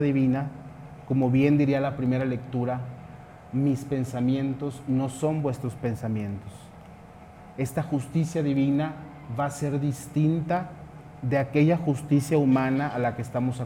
divina, como bien diría la primera lectura, mis pensamientos no son vuestros pensamientos. Esta justicia divina va a ser distinta de aquella justicia humana a la que estamos